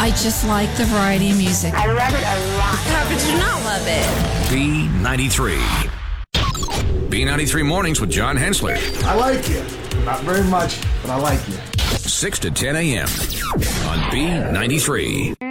I just like the variety of music. I love it a lot. How could you not love it? B93. B93 Mornings with John Hensler. I like you. Not very much, but I like you. 6 to 10 a.m. on B93.